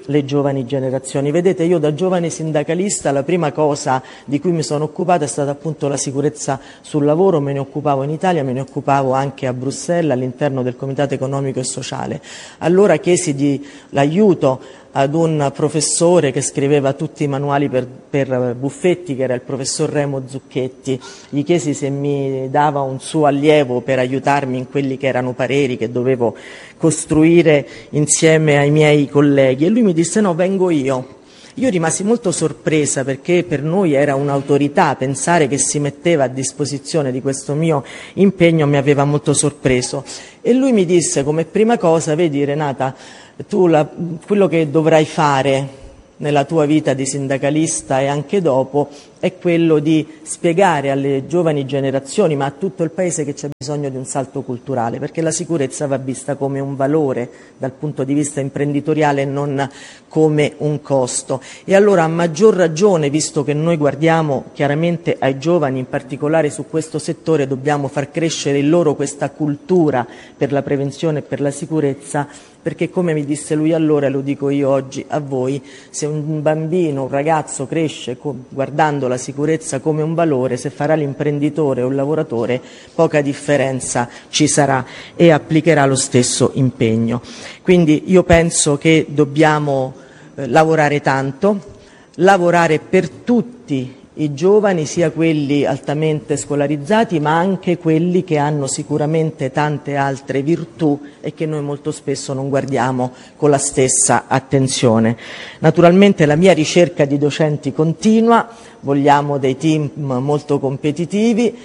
le giovani generazioni. Vedete, io da giovane sindacalista la prima cosa di cui mi sono occupata è stata appunto la sicurezza sul lavoro, me ne occupavo in Italia, me ne occupavo anche a Bruxelles all'interno del Comitato Economico e Sociale. Allora chiesi di l'aiuto ad un professore che scriveva tutti i manuali per, per Buffetti, che era il professor Remo Zucchetti. Gli chiesi se mi dava un suo allievo per aiutarmi in quelli che erano pareri che dovevo costruire insieme ai miei colleghi, e lui mi disse no, vengo io. Io rimasi molto sorpresa, perché per noi era un'autorità, pensare che si metteva a disposizione di questo mio impegno mi aveva molto sorpreso, e lui mi disse come prima cosa: vedi Renata, tu la, quello che dovrai fare nella tua vita di sindacalista e anche dopo è quello di spiegare alle giovani generazioni, ma a tutto il Paese, che c'è bisogno di un salto culturale, perché la sicurezza va vista come un valore dal punto di vista imprenditoriale e non come un costo. E allora, a maggior ragione, visto che noi guardiamo chiaramente ai giovani, in particolare su questo settore, dobbiamo far crescere in loro questa cultura per la prevenzione e per la sicurezza, perché come mi disse lui allora, lo dico io oggi a voi, se un bambino, un ragazzo cresce guardando la sicurezza come un valore, se farà l'imprenditore o il lavoratore poca differenza ci sarà e applicherà lo stesso impegno. Quindi io penso che dobbiamo eh, lavorare tanto, lavorare per tutti i giovani, sia quelli altamente scolarizzati ma anche quelli che hanno sicuramente tante altre virtù e che noi molto spesso non guardiamo con la stessa attenzione. Naturalmente la mia ricerca di docenti continua, vogliamo dei team molto competitivi,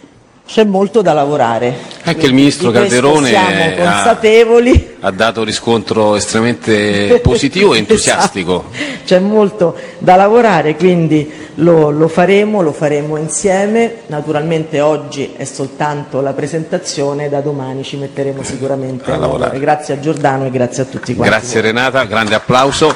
c'è molto da lavorare. Anche il ministro Calderone siamo consapevoli. Ha, ha dato riscontro estremamente positivo e entusiastico. Esatto. C'è molto da lavorare, quindi lo, lo faremo, lo faremo insieme. Naturalmente oggi è soltanto la presentazione, da domani ci metteremo sicuramente a, a lavorare. lavorare. Grazie a Giordano e grazie a tutti quanti. Grazie voi. Renata, grande applauso.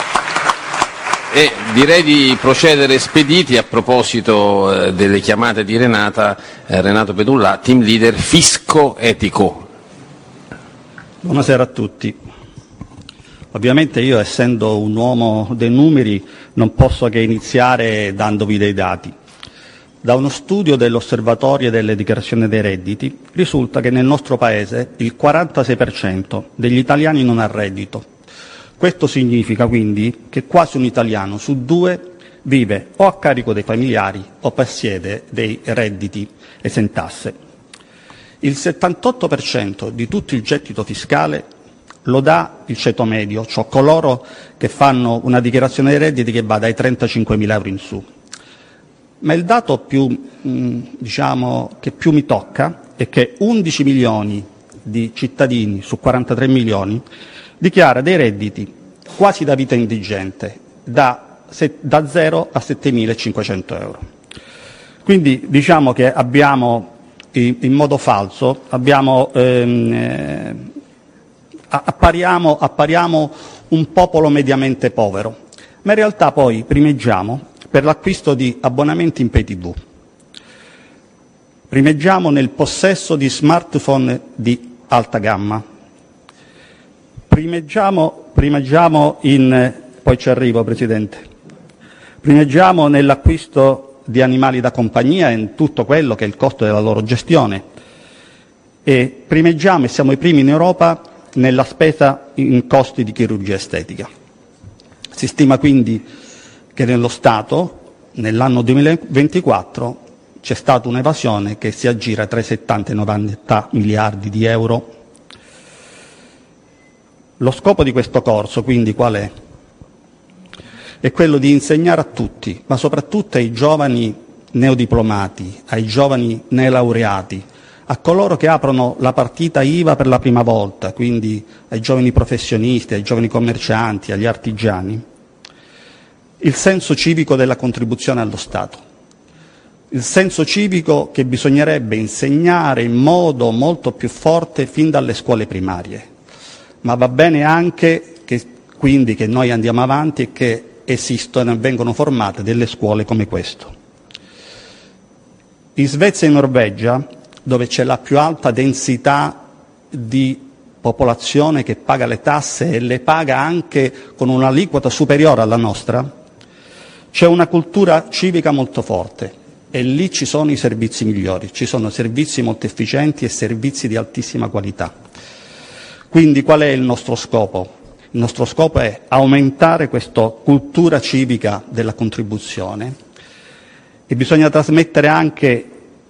E direi di procedere spediti a proposito eh, delle chiamate di Renata, eh, Renato Pedulla, team leader fisco etico. Buonasera a tutti. Ovviamente io, essendo un uomo dei numeri, non posso che iniziare dandovi dei dati. Da uno studio dell'Osservatorio delle dichiarazioni dei redditi risulta che nel nostro Paese il quarantasei per cento degli italiani non ha reddito. Questo significa quindi che quasi un italiano su due vive o a carico dei familiari o possiede dei redditi esentasse. Il settantotto per cento di tutto il gettito fiscale lo dà il ceto medio, cioè coloro che fanno una dichiarazione dei redditi che va dai trentacinquemila euro in su. Ma il dato più, mh, diciamo, che più mi tocca è che undici milioni di cittadini su quarantatré milioni dichiara dei redditi quasi da vita indigente, da, da zero a settemilacinquecento euro. Quindi diciamo che abbiamo, in, in modo falso, abbiamo, ehm, eh, appariamo, appariamo un popolo mediamente povero, ma in realtà poi primeggiamo per l'acquisto di abbonamenti in pay tivù. Primeggiamo nel possesso di smartphone di alta gamma. Primeggiamo, primeggiamo in, poi ci arrivo Presidente, primeggiamo nell'acquisto di animali da compagnia e in tutto quello che è il costo della loro gestione, e primeggiamo e siamo i primi in Europa nella spesa in costi di chirurgia estetica. Si stima quindi che nello Stato nell'anno duemilaventiquattro c'è stata un'evasione che si aggira tra i settanta e i novanta miliardi di euro. Lo scopo di questo corso, quindi, qual è? È quello di insegnare a tutti, ma soprattutto ai giovani neodiplomati, ai giovani neolaureati, a coloro che aprono la partita I V A per la prima volta, quindi ai giovani professionisti, ai giovani commercianti, agli artigiani, il senso civico della contribuzione allo Stato. Il senso civico che bisognerebbe insegnare in modo molto più forte fin dalle scuole primarie. Ma va bene anche che, quindi, che noi andiamo avanti e che esistono e vengono formate delle scuole come questo. In Svezia e in Norvegia, dove c'è la più alta densità di popolazione che paga le tasse e le paga anche con un'aliquota superiore alla nostra, c'è una cultura civica molto forte e lì ci sono i servizi migliori, ci sono servizi molto efficienti e servizi di altissima qualità. Quindi qual è il nostro scopo? Il nostro scopo è aumentare questa cultura civica della contribuzione e bisogna trasmettere anche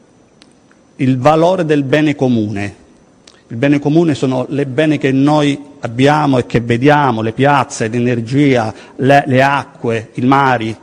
il valore del bene comune. Il bene comune sono le beni che noi abbiamo e che vediamo, le piazze, l'energia, le, le acque, i mari.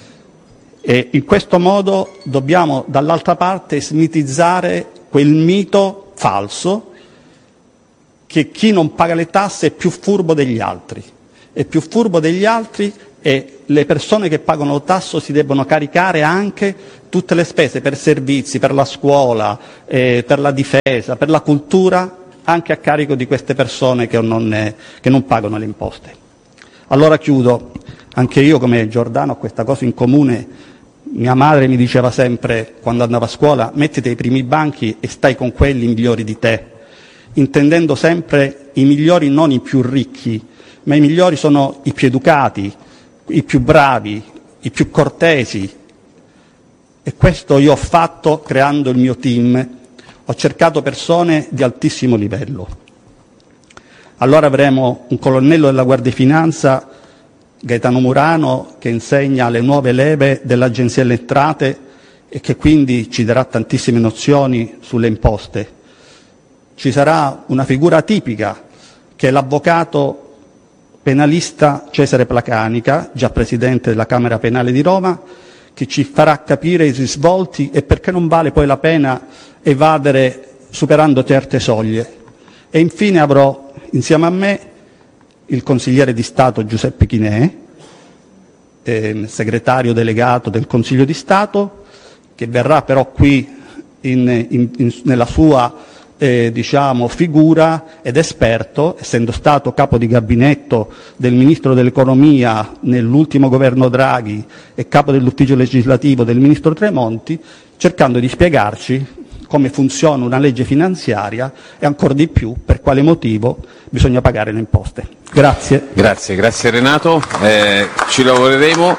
E in questo modo dobbiamo dall'altra parte smitizzare quel mito falso che chi non paga le tasse è più furbo degli altri. È più furbo degli altri e le persone che pagano il tasso si debbono caricare anche tutte le spese per servizi, per la scuola, eh, per la difesa, per la cultura, anche a carico di queste persone che non, eh, che non pagano le imposte. Allora chiudo, anche io come Giordano ho questa cosa in comune, mia madre mi diceva sempre quando andavo a scuola mettiti ai primi banchi e stai con quelli migliori di te, intendendo sempre i migliori non i più ricchi, ma i migliori sono i più educati, i più bravi, i più cortesi e questo io ho fatto creando il mio team. Ho cercato persone di altissimo livello. Allora avremo un colonnello della Guardia di Finanza, Gaetano Murano, che insegna le nuove leve dell'Agenzia delle Entrate e che quindi ci darà tantissime nozioni sulle imposte. Ci sarà una figura tipica, che è l'avvocato penalista Cesare Placanica, già presidente della Camera Penale di Roma, che ci farà capire i risvolti e perché non vale poi la pena evadere superando certe soglie. E infine avrò insieme a me il consigliere di Stato Giuseppe Chinè, eh, segretario delegato del Consiglio di Stato, che verrà però qui in, in, in, nella sua eh, diciamo, figura ed esperto, essendo stato capo di gabinetto del Ministro dell'Economia nell'ultimo governo Draghi e capo dell'ufficio legislativo del Ministro Tremonti, cercando di spiegarci come funziona una legge finanziaria e ancora di più per quale motivo bisogna pagare le imposte. Grazie. Grazie, grazie Renato. Eh, ci lavoreremo.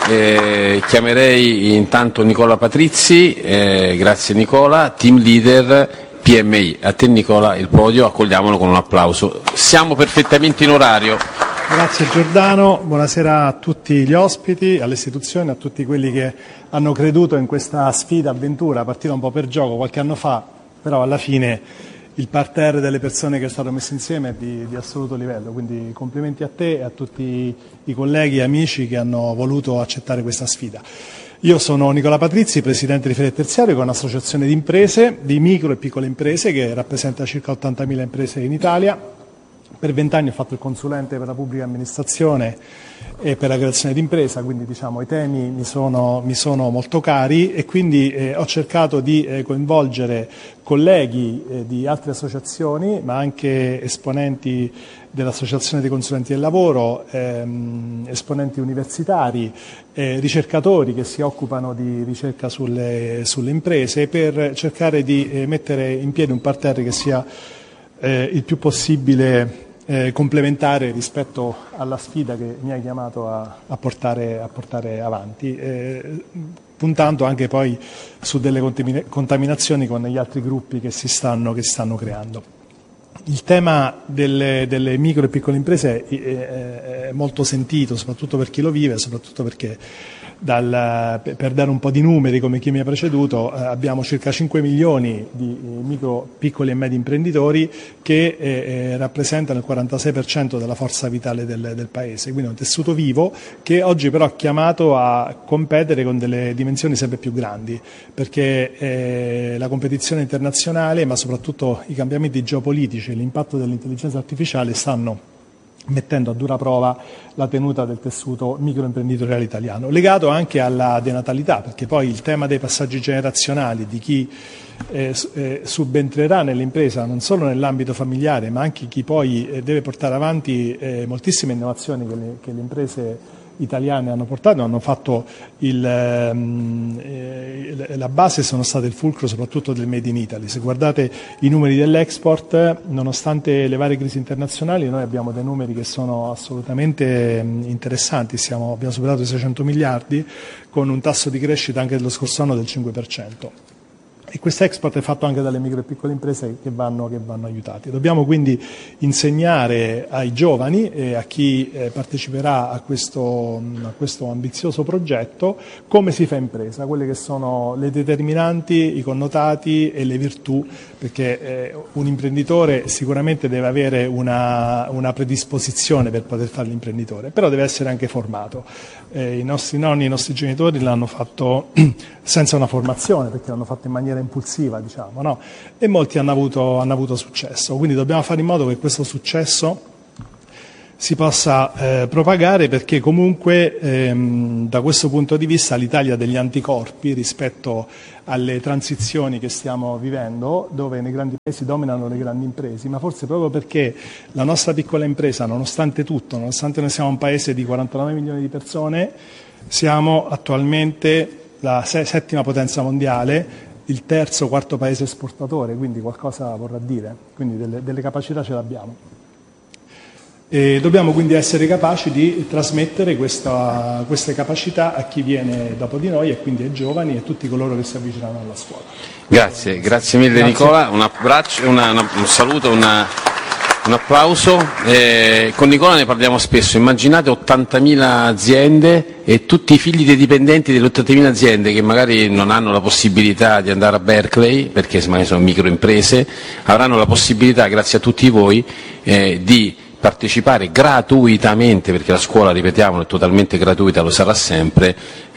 Eh, chiamerei intanto Nicola Patrizzi. Eh, grazie Nicola, team leader P M I. A te Nicola il podio, accogliamolo con un applauso. Siamo perfettamente in orario. Grazie Giordano, buonasera a tutti gli ospiti, alle istituzioni, a tutti quelli che hanno creduto in questa sfida, avventura, partita un po' per gioco qualche anno fa, però alla fine il parterre delle persone che è stato messo insieme è di, di assoluto livello, quindi complimenti a te e a tutti i colleghi e amici che hanno voluto accettare questa sfida. Io sono Nicola Patrizzi, presidente di Fede Terziario, che è un'associazione di imprese, di micro e piccole imprese che rappresenta circa ottantamila imprese in Italia. Per vent'anni ho fatto il consulente per la pubblica amministrazione e per la creazione d'impresa, quindi diciamo, i temi mi sono, mi sono molto cari e quindi eh, ho cercato di eh, coinvolgere colleghi eh, di altre associazioni, ma anche esponenti dell'Associazione dei Consulenti del Lavoro, ehm, esponenti universitari, eh, ricercatori che si occupano di ricerca sulle, sulle imprese, per cercare di eh, mettere in piedi un parterre che sia eh, il più possibile Eh, complementare rispetto alla sfida che mi hai chiamato a, a, portare, a portare avanti, eh, puntando anche poi su delle contaminazioni con gli altri gruppi che si stanno, che si stanno creando. Il tema delle, delle micro e piccole imprese è, è, è molto sentito, soprattutto per chi lo vive, soprattutto perché dal, per dare un po' di numeri come chi mi ha preceduto, eh, abbiamo circa cinque milioni di micro, piccoli e medi imprenditori che eh, rappresentano il quarantasei per cento della forza vitale del, del Paese, quindi è un tessuto vivo che oggi però è chiamato a competere con delle dimensioni sempre più grandi, perché eh, la competizione internazionale, ma soprattutto i cambiamenti geopolitici e l'impatto dell'intelligenza artificiale stanno mettendo a dura prova la tenuta del tessuto microimprenditoriale italiano, legato anche alla denatalità, perché poi il tema dei passaggi generazionali, di chi eh, eh, subentrerà nell'impresa non solo nell'ambito familiare, ma anche chi poi eh, deve portare avanti eh, moltissime innovazioni che le, che le imprese italiane hanno portato, hanno fatto il, eh, la base, sono state il fulcro soprattutto del Made in Italy. Se guardate i numeri dell'export, nonostante le varie crisi internazionali, noi abbiamo dei numeri che sono assolutamente interessanti, Siamo, abbiamo superato i seicento miliardi con un tasso di crescita anche dello scorso anno del cinque per cento. E questo export è fatto anche dalle micro e piccole imprese che vanno, che vanno aiutate. Dobbiamo quindi insegnare ai giovani e a chi eh, parteciperà a questo, a questo ambizioso progetto come si fa impresa, quelle che sono le determinanti, i connotati e le virtù, perché eh, un imprenditore sicuramente deve avere una, una predisposizione per poter fare l'imprenditore, però deve essere anche formato. Eh, I nostri nonni, i nostri genitori l'hanno fatto senza una formazione, perché l'hanno fatto in maniera impulsiva, diciamo, no? E molti hanno avuto, hanno avuto successo, quindi dobbiamo fare in modo che questo successo si possa eh, propagare, perché comunque ehm, da questo punto di vista l'Italia ha degli anticorpi rispetto alle transizioni che stiamo vivendo, dove nei grandi paesi dominano le grandi imprese, ma forse proprio perché la nostra piccola impresa, nonostante tutto, nonostante noi siamo un paese di quarantanove milioni di persone, siamo attualmente la settima potenza mondiale, il terzo o quarto paese esportatore, quindi qualcosa vorrà dire, quindi delle, delle capacità ce l'abbiamo. E dobbiamo quindi essere capaci di trasmettere questa, queste capacità a chi viene dopo di noi, e quindi ai giovani e tutti coloro che si avvicinano alla scuola. Grazie, grazie mille grazie. Nicola, un abbraccio, una, una, un saluto, una, un applauso. Eh, con Nicola ne parliamo spesso, immaginate ottantamila aziende e tutti i figli dei dipendenti delle ottantamila aziende che magari non hanno la possibilità di andare a Berkeley, perché magari sono microimprese, avranno la possibilità, grazie a tutti voi, eh, di partecipare gratuitamente, perché la scuola, ripetiamo, è totalmente gratuita, lo sarà sempre,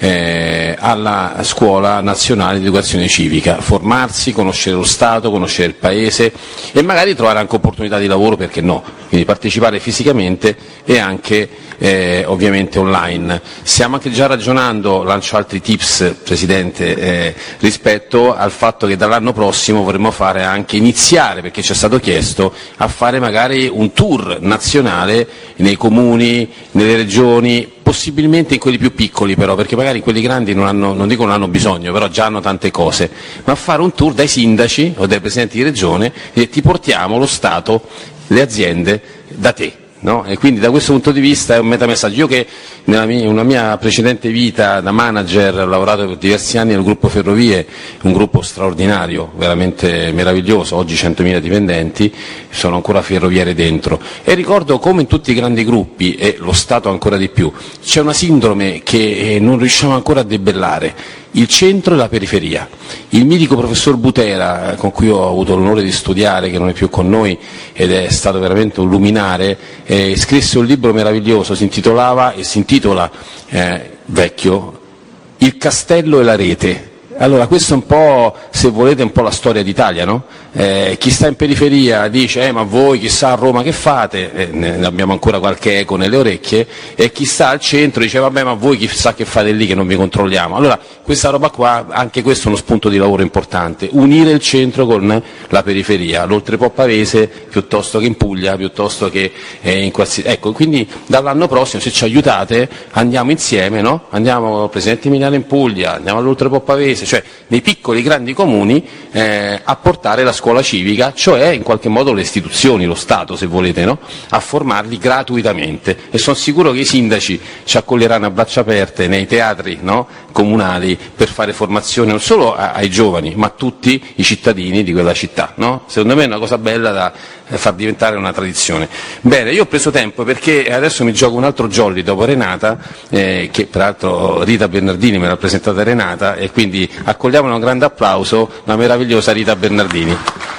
eh, alla Scuola Nazionale di Educazione Civica, formarsi, conoscere lo Stato, conoscere il Paese e magari trovare anche opportunità di lavoro, perché no, quindi partecipare fisicamente e anche eh, ovviamente online. Stiamo anche già ragionando, lancio altri tips, Presidente, eh, rispetto al fatto che dall'anno prossimo vorremmo fare anche, iniziare, perché ci è stato chiesto, a fare magari un tour nazionale nei comuni, nelle regioni, possibilmente in quelli più piccoli però, perché magari quelli grandi non hanno, non dico non hanno bisogno, però già hanno tante cose, ma fare un tour dai sindaci o dai presidenti di regione e ti portiamo lo Stato, le aziende da te. No? E quindi da questo punto di vista è un metamessaggio. Io che nella mia, una mia precedente vita da manager ho lavorato per diversi anni nel gruppo Ferrovie, un gruppo straordinario, veramente meraviglioso, oggi centomila dipendenti, sono ancora ferroviere dentro, e ricordo come in tutti i grandi gruppi, e lo Stato ancora di più, c'è una sindrome che non riusciamo ancora a debellare: il centro e la periferia. Il mitico professor Butera, con cui ho avuto l'onore di studiare, che non è più con noi ed è stato veramente un luminare, eh, scrisse un libro meraviglioso, si intitolava e si intitola eh, vecchio, Il castello e la rete. Allora, questo è un po', se volete, un po' la storia d'Italia, no? Eh, chi sta in periferia dice, eh, ma voi chissà a Roma che fate, eh, ne abbiamo ancora qualche eco nelle orecchie, e chi sta al centro dice, vabbè, ma voi chissà che fate lì che non vi controlliamo. Allora, questa roba qua, anche questo è uno spunto di lavoro importante, unire il centro con la periferia, l'Oltrepo Pavese piuttosto che in Puglia, piuttosto che eh, in qualsiasi... Ecco, quindi dall'anno prossimo, se ci aiutate, andiamo insieme, no? Andiamo al Presidente Emiliano in Puglia, andiamo all'Oltrepo Pavese, cioè nei piccoli grandi comuni, eh, a portare la scuola civica, cioè in qualche modo le istituzioni, lo Stato se volete, no? A formarli gratuitamente, e sono sicuro che i sindaci ci accoglieranno a braccia aperte nei teatri, no? Comunali, per fare formazione non solo a, ai giovani ma a tutti i cittadini di quella città, no? Secondo me è una cosa bella da eh, far diventare una tradizione. Bene, io ho preso tempo perché adesso mi gioco un altro jolly dopo Renata, eh, che peraltro Rita Bernardini mi ha rappresentata Renata, e quindi accogliamo un grande applauso la meravigliosa Rita Bernardini.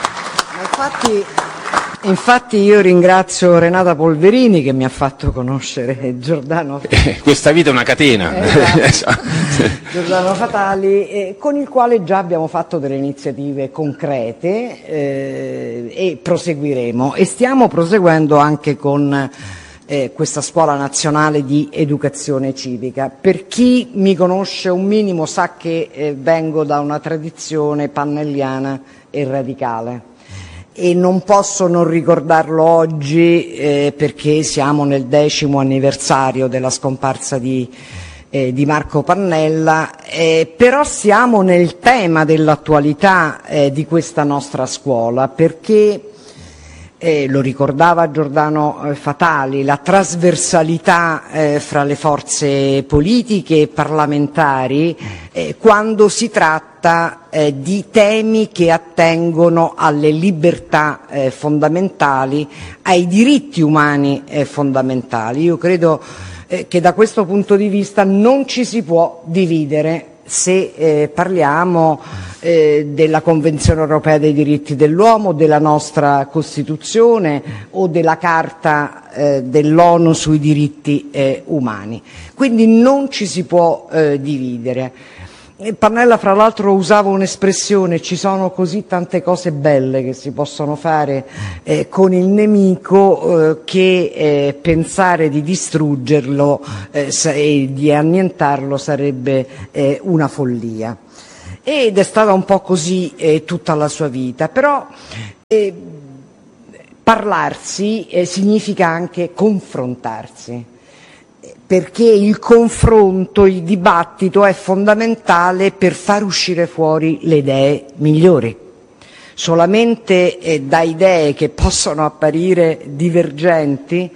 Infatti, infatti io ringrazio Renata Polverini che mi ha fatto conoscere Giordano eh, questa vita è una catena, esatto. Giordano Fatali, eh, con il quale già abbiamo fatto delle iniziative concrete, eh, e proseguiremo, e stiamo proseguendo anche con Eh, questa Scuola Nazionale di Educazione Civica. Per chi mi conosce un minimo sa che eh, vengo da una tradizione pannelliana e radicale, e non posso non ricordarlo oggi eh, perché siamo nel decimo anniversario della scomparsa di, eh, di Marco Pannella, eh, però siamo nel tema dell'attualità eh, di questa nostra scuola, perché eh, lo ricordava Giordano eh, Fatali, la trasversalità eh, fra le forze politiche e parlamentari eh, quando si tratta eh, di temi che attengono alle libertà eh, fondamentali, ai diritti umani eh, fondamentali. Io credo eh, che da questo punto di vista non ci si può dividere se eh, parliamo eh, della Convenzione europea dei diritti dell'uomo, della nostra Costituzione o della Carta eh, dell'ONU sui diritti eh, umani. Quindi non ci si può eh, dividere. Pannella fra l'altro usava un'espressione: ci sono così tante cose belle che si possono fare eh, con il nemico eh, che eh, pensare di distruggerlo eh, e di annientarlo sarebbe eh, una follia. Ed è stata un po' così eh, tutta la sua vita, però eh, parlarsi eh, significa anche confrontarsi, perché il confronto, il dibattito è fondamentale per far uscire fuori le idee migliori. Solamente eh, da idee che possono apparire divergenti,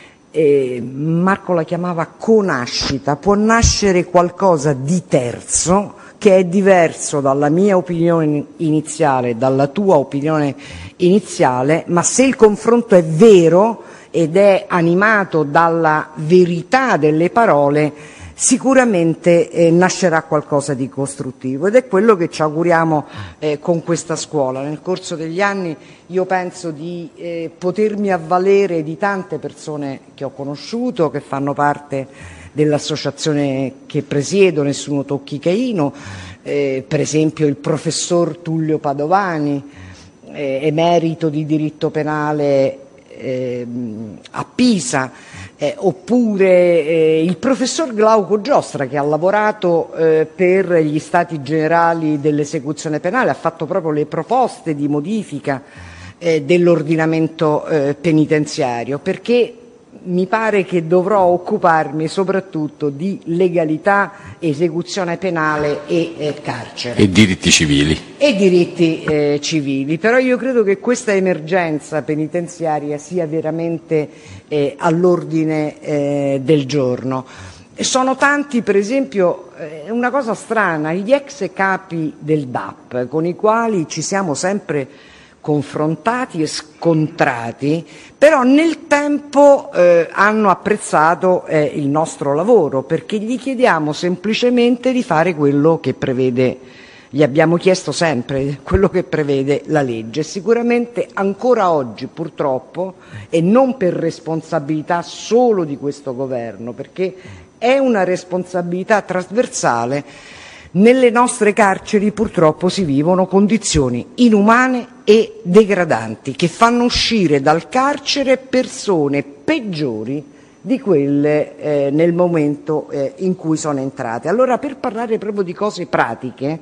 eh, Marco la chiamava conascita, può nascere qualcosa di terzo che è diverso dalla mia opinione iniziale, dalla tua opinione iniziale, ma se il confronto è vero ed è animato dalla verità delle parole, sicuramente eh, nascerà qualcosa di costruttivo, ed è quello che ci auguriamo eh, con questa scuola. Nel corso degli anni io penso di eh, potermi avvalere di tante persone che ho conosciuto, che fanno parte dell'associazione che presiedo, Nessuno Tocchi Caino, eh, per esempio il professor Tullio Padovani, eh, emerito di diritto penale Eh, a Pisa, eh, oppure eh, il professor Glauco Giostra, che ha lavorato eh, per gli Stati Generali dell'esecuzione penale, ha fatto proprio le proposte di modifica eh, dell'ordinamento eh, penitenziario, perché mi pare che dovrò occuparmi soprattutto di legalità, esecuzione penale e eh, carcere. E diritti civili. E diritti eh, civili. Però io credo che questa emergenza penitenziaria sia veramente eh, all'ordine eh, del giorno. E sono tanti, per esempio, eh, una cosa strana, gli ex capi del D A P, con i quali ci siamo sempre confrontati e scontrati, però nel tempo eh, hanno apprezzato eh, il nostro lavoro, perché gli chiediamo semplicemente di fare quello che prevede, gli abbiamo chiesto sempre quello che prevede la legge. Sicuramente ancora oggi, purtroppo, e non per responsabilità solo di questo governo, perché è una responsabilità trasversale, nelle nostre carceri purtroppo si vivono condizioni inumane e degradanti che fanno uscire dal carcere persone peggiori di quelle eh, nel momento eh, in cui sono entrate. Allora, per parlare proprio di cose pratiche,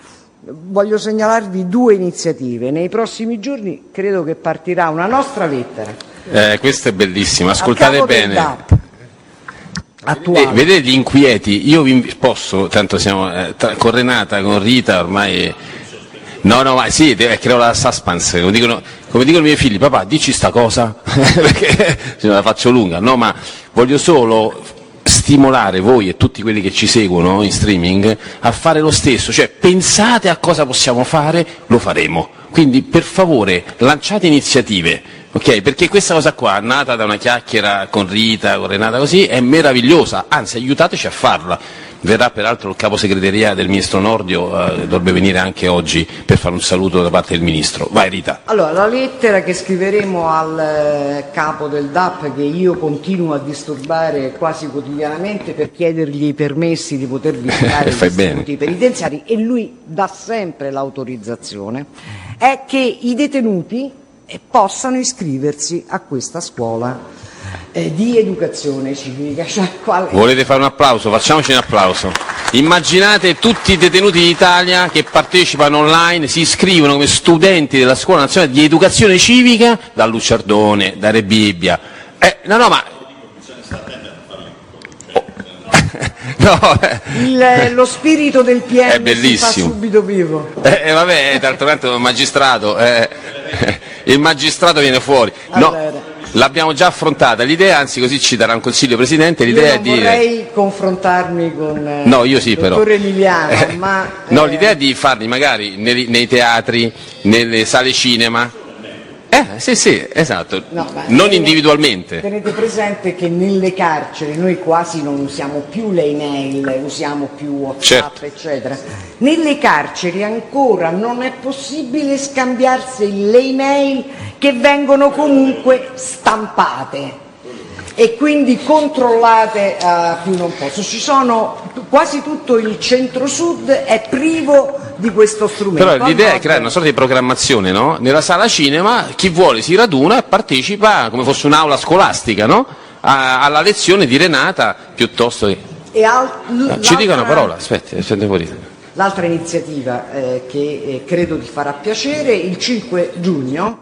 voglio segnalarvi due iniziative. Nei prossimi giorni credo che partirà una nostra lettera. Eh, questa è bellissima, ascoltate bene. Attuale. Vedete gli inquieti, io vi posso, tanto siamo eh, tra, con Renata, con Rita ormai, no no ma sì, eh, creo la suspense, come dicono, come dicono i miei figli, papà dici sta cosa, perché se no la faccio lunga, no, ma voglio solo stimolare voi e tutti quelli che ci seguono in streaming a fare lo stesso, cioè pensate a cosa possiamo fare, lo faremo, quindi per favore lanciate iniziative. Ok, perché questa cosa qua, nata da una chiacchiera con Rita, con Renata così, è meravigliosa, anzi aiutateci a farla. Verrà peraltro il capo segreteria del ministro Nordio, eh, dovrebbe venire anche oggi per fare un saluto da parte del ministro. Vai Rita. Allora, la lettera che scriveremo al eh, capo del D A P, che io continuo a disturbare quasi quotidianamente per chiedergli i permessi di poter visitare gli istituti penitenziari, e lui dà sempre l'autorizzazione, è che i detenuti e possano iscriversi a questa scuola eh, di educazione civica. Cioè, qual... Volete fare un applauso? Facciamoci un applauso. Immaginate tutti i detenuti d'Italia che partecipano online, si iscrivono come studenti della Scuola Nazionale di Educazione Civica da Lucciardone, da Rebibbia. Eh, no, no, ma... No, Il, lo spirito del P M è bellissimo. si fa subito vivo. Eh, eh, vabbè, d'altro canto è un magistrato, eh, il magistrato viene fuori. No, Allora. l'abbiamo già affrontata l'idea, anzi così ci darà un consiglio Presidente, l'idea Io è non di... vorrei confrontarmi con eh, No, io sì, il però. dottore Emiliano, Eh, ma... No, eh, l'idea è di farli magari nei, nei teatri, nelle sale cinema. Eh, sì, sì, esatto. No, ma non tenete- individualmente. Tenete presente che nelle carceri noi quasi non usiamo più le email, usiamo più WhatsApp, Certo. eccetera. Nelle carceri ancora non è possibile scambiarsi le email che vengono comunque stampate e quindi controllate a più non posso. Ci sono quasi tutto il centro-sud è privo di questo strumento. Però l'idea è Al creare una nord- sorta di programmazione, no? Nella sala cinema chi vuole si raduna e partecipa come fosse un'aula scolastica, no? A- alla lezione di Renata piuttosto che... e al- Ah, ci dica una l'altra- parola, aspetti, aspetta un po' di... L'altra iniziativa eh, che eh, credo ti farà piacere, il cinque giugno